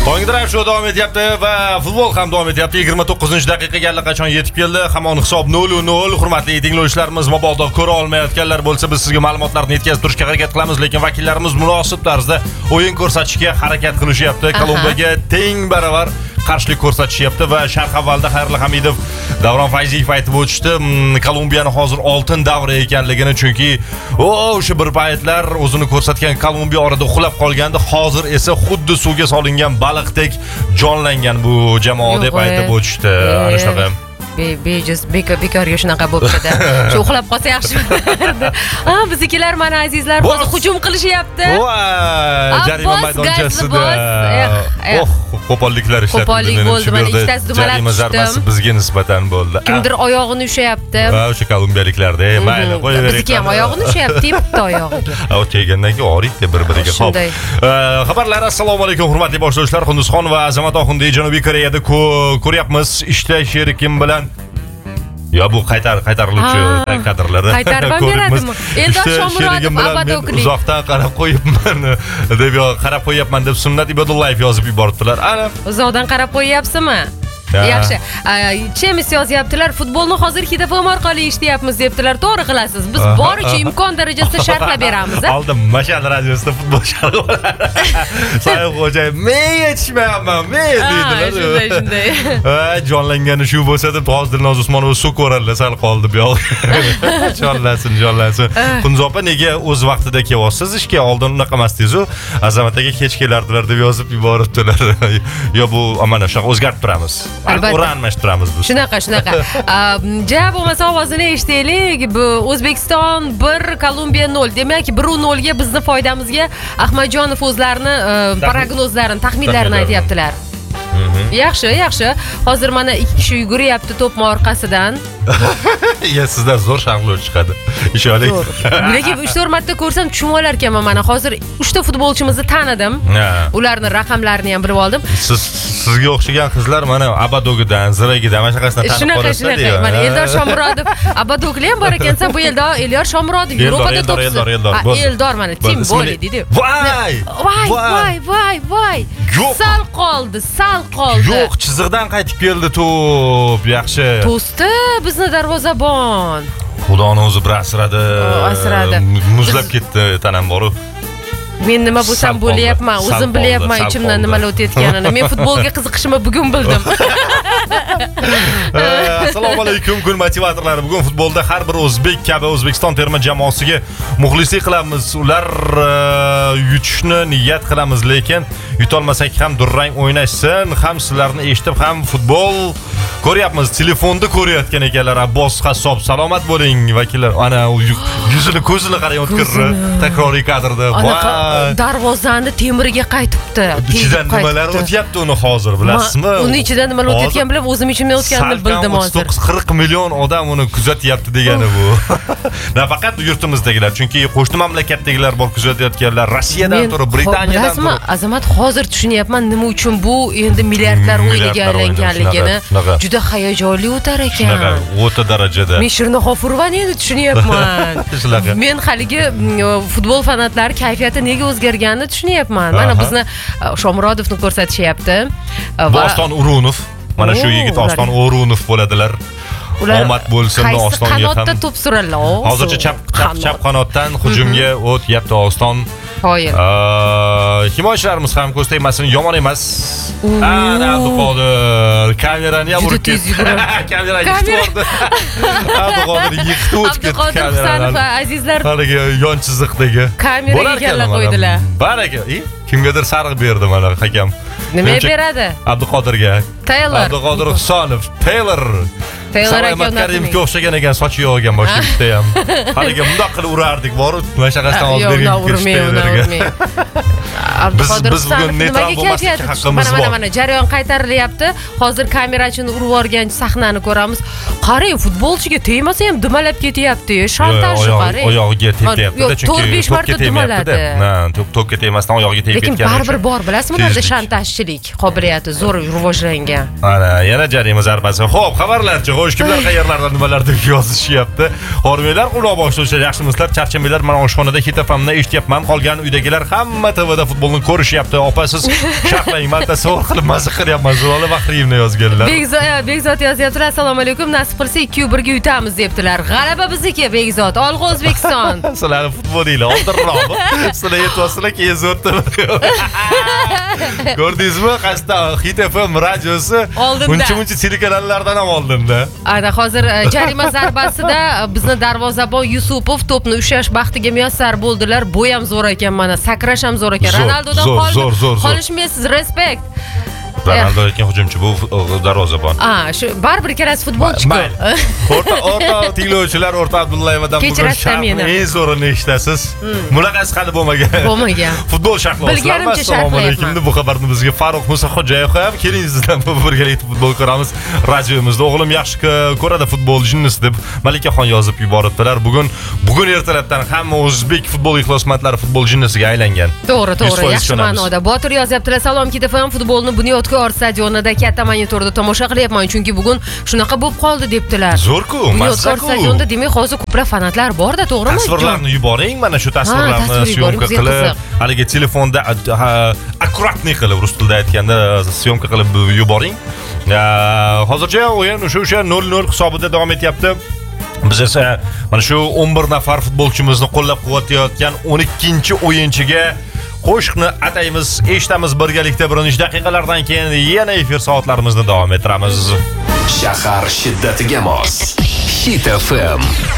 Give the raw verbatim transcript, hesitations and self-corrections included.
Tongdiram shu davom etyapti va futbol ham davom etyapti. yigirma to'qqizinchi daqiqaga allaqachon yetib keldi. Hamon hisob nol nol. Hurmatli tinglovchilarimiz, mabodo ko'ra olmayotganlar bo'lsa, biz sizga ma'lumotlarni yetkazib turishga harakat qilamiz, lekin vakillarimiz munosib tarzda o'yin ko'rsatishga harakat qilishyapti. Kolumbiyaga teng baravar qarshilik ko'rsatishyapti va Sharq avvalda Xayrli Hamidov, Davron Fayziyev aytib o'tishdi, Kolumbiyani hozir oltin davri ekanligini, chunki o'sha bir paytlar o'zini ko'rsatgan Kolumbiya orada uxlab qolgandi, hozir esa xuddi suvga solingan baliqdek jonlangan bu jamoa deb aytib o'tishdi. Ana shunaqa bejiz bekor bekorga shunaqa bo'libdi-da. Shu uxlab qolsa yaxshi bo'lardi. Ha, biznikilar mana azizlar hozir hujum qilishyapti. Voy, jarima maydonchasida. Oh, qo'polliklar ishlatdi. Qo'pollik bo'ldi. Mana ikkitasi dumalab tushdi. Zarbasi bizga nisbatan bo'ldi. Kimdir oyog'ini ushayapti. Va o'sha kolumbiyaliklarda, mayli, qo'yavering. Bizniki ham oyog'ini ushayapti, bitta oyog'iga. Ha, o'tgandan keyin oriydi bir-biriga. Xo'p. Xabarlar, assalomu alaykum hurmatli boshlovchilar. Qunduzxon va Azamat Oxundiy Janubiy Koreyada ko'ryapmiz. Ishda sherikim bilan Ya bu qaytar qaytariluvchi kadrlari qaytarib beradimi? Eldor Shomurodov Abadokli uzoqdan qarab qo'yibman deb yo qarab qo'yapman deb Sunnat Ibodullayev yozib yuboribdilar. Ana uzoqdan qarab qo'yyapsizmi? Yaxshi. Chemis yozyaptilar. Futbolni hozir Hitafom orqali eshityapmiz debdilar. To'g'ri qilasiz. Biz boricha imkon darajasida sharhlab beramiz. Aldim Mashal radiosida futbol sharhi bor. Sayyoh xo'jay, men yetishmayapman, men deydilar. Shunday, shunday. Ha, jonlangani shu bo'lsa deb To'g'ri Usmonov suv ko'rarlar, sal qoldi bu yoq. Jonlansin, jonlansin. Qunzopa nega o'z vaqtida kelyapsiz ishga? Oldin unaqa emasdingiz-ku. Azamat aka kech kelardilar deb yozib yuboribdilar. Yo bu mana shunaqa o'zgartirib turamiz. Albatta uranmashtiramiz biz. Shunaqa, shunaqa. Ja bo'lmasa ovozini eshitaylik. Bu O'zbekiston bir, Kolumbiya nol. Demak, bir nol ga bizning foydamizga Ahmadjonov o'zlarini prognozlarini, taxminlarini aytayaptilar. Yaxshi, yaxshi. Hozir mana ikki kishi yuguryapti to'pma orqasidan. Ya sizlar zo'r sharhlovchi chiqadi. Ishonlik. Lekin uch to'rt marta ko'rsam tushunib olar ekanman. Mana hozir uchta futbolchimizni tanidim. Ularning raqamlarini ham bilib oldim. Siz sizga o'xshagan qizlar mana Abadogidan, Ziragidan mana shunaqasidan tanib qolasiz. Shunaqa, mana Eldor Shomurodov, Abadogli ham bor ekansa, bu Eldor Eldor Shomurodov Yevropada to'pchi. Eldor mana Tim Boli dedi. Voy! Voy, voy, voy, voy. Sal qoldi, sal qoldi. Yo'q, chiziqdan qaytib keldi to'p. Yaxshi. To'sdi bizni darvozabon. Xudoni o'zi bir asradi. Asradi. Muzlab ketdi tanam boru. Men nima bo'lsam bo'lyapman, o'zim bilyapman ichimdan nimalar o'tayotganini. Men futbolga qiziqishimni bugun bildim. Assalomu alaykum kun motivatorlari. Bugun futbolda har bir o'zbek kabi O'zbekiston terma jamoasiga muxlislik qilamiz. Ular yutishni niyat qilamiz, lekin yutolmasak ham durrang o'ynashsin, ham sizlarni eshitib, ham futbol ko'ryapmiz. Telefonda ko'rayotgan ekanlar. Abbos Qassob, salomat bo'ling vakillar. Ana yuzini ko'zini qarang o'tkir takroriy kadrda. Darvozani temiriga qaytibdi. Ichidan nimalar o'tyapti uni hozir bilasizmi? Uni ichidan nimalar o'tayotgan bilib, o'zim ichimdan o'tganini bildim hozir. qirq million odam uni kuzatyapti degani bu. Nafaqat yurtimizdagilar, chunki qo'shni mamlakatdagilar bor kuzatayotganlar, Rossiyadan turib, Britaniyadan turib. Bilasizmi, Azamat, hozir tushunyapman nima uchun bu endi milliardlar o'yiniga aylanganligini. Juda hayajonli o'tar ekan. Shunaqa, o'ta darajada. Men Shirno G'ofurvani endi tushunyapman. Men haligi futbol fanatlari kayfiyati nega o'zgarganini tushunyapman. Mana bizni Shomurodovni ko'rsatishyapti. Oston O'runov. Mana shu yigit Oston O'runov bo'ladilar. Omad bo'lsin Ostonga ham. Qanotda to'p suradilar. Hozircha chap chap qanotdan hujumga o'tyapti Oston. Qoyil. Himoyachilarimiz ham ko'z tegmasin, yomon emas. Ana Abduqodir kamerani ham urib ketdi. Kamerani yiqitdi. Abduqodir yiqitdi o'tib ketdi kamerani. Azizlar, haligi yon chiziqdagi kameraga egallab qo'ydilar. Baraka. Kimgadir sariq berdi mana hakam. Nima beradi? Abduqodirga. Taylor. Abduqodir Husanov. Taylor. Taylor aka Karimga o'xshagan ekan, sochi yo'q ekan boshlikda ham. Haliga bundoq qilib urardik, borib, mana shaqasidan olib berib ketishdi. Abduqodir Husanov nimaga kayfiyati haqqimiz bor. Mana mana jarayon qaytarilyapti. Hozir kamerachini urib yuborgan sahnani ko'ramiz. Qarang, futbolchiga tegmasa ham dumalab ketyapti. Shantajni qarang. Oyog'iga tegyapti, chunki to'rt besh marta dumaladi. Ha, to'pga tegmasdan oyog'iga tegib ketgan. Lekin baribir bor, bilasizmi, ularda shantajchilik qobiliyati zo'r rivojlangan. Mana yana jarima zarbasi. Xo'p, xabarlarchi xo'sh, kimlar qayerlardan nimalar deb yozishyapti. Hormanglar, quloq boshlovchilar, yaxshimisizlar, charchamanglar. Mana oshxonada Hitafamni eshityapman. Qolgan uydagilar hamma T Vda futbolni ko'rishyapti. Opa siz sharhlang, men tasavvur qilib mazza qilyapman. Zola Baxriyevni yozganlar. Begzod, Begzod yozyaptilar. Assalomu alaykum. Nasib qilsa ikki bir ga yutamiz debdilar. G'alaba bizniki Begzod. Olg'a O'zbekiston. Sizlar futbolinglar oldinroq. Sizlar yetvasizlar keyin zo'rtda. Ko'rdingizmi? Qaysi Hit F M radiosi Oldinda. Uncha-muncha telekanallardan ham oldinda. Ana hozir e, jarima zarbasida bizni darvozabon Yusupov to'pni ushlash baxtiga muyassar bo'ldilar. Bu ham zo'r ekan mana, sakrash ham zo'r ekan. Zo'r, Ronaldodan zo'r, qoldi. zo'r, zo'r, zo'r. Qolishmaysiz, respekt. Ronaldo ekan hujumchi, bu darvozabon. A, shu baribir ikkalasi futbolchi-ku. O'rta o'rta tinglovchilar O'rta Abdullayevadan bugun Kechirasiz meni. eng zo'rini eshitasiz. Bunaqasi hali bo'lmagan. Bo'lmagan. Futbol sharhlovchilar. Bilganimcha Assalomu alaykum sharhlayapman. deb bu xabarni bizga Farruh Musaxo'jayev ham keling sizdan birgalikda futbol ko'ramiz radiomizda. O'g'lim yaxshi ko'radi futbol jinnisi deb Malikaxon yozib yuboribdilar. Bugun bugun ertalabdan hamma o'zbek futbol ixlosmandlari futbol jinnisiga aylangan. To'g'ri, yuz to'g'ri, foiz yaxshi ishonamiz. ma'noda. Botir yozyaptilar. Salom, ketaman futbolni Bunyodkor stadionida katta monitorda tomosha qilyapman, chunki bugun shunaqa bo'lib qoldi debdilar. Zo'rku, Bunyodkor stadionida demak hozir ko'plab fanatlar bor-da, to'g'rimi? Tasvirlarni yuboring, mana shu tasvirlarni tasvir yuboring, syomka bizga qilib, qiziq. haligi telefonda akkuratniy qilib, rus tilida aytganda syomka qilib yuboring. Hozircha o'yin o'sha o'sha nol nol hisobida davom etyapti. Biz esa mana shu o'n bir nafar futbolchimizni qo'llab-quvvatlayotgan o'n ikkinchi o'yinchiga qo'shiqni ataymiz, eshitamiz birgalikda. Bir necha daqiqalardan keyin yana efir soatlarimizni davom ettiramiz. Shahar shiddatiga mos. Hit F M.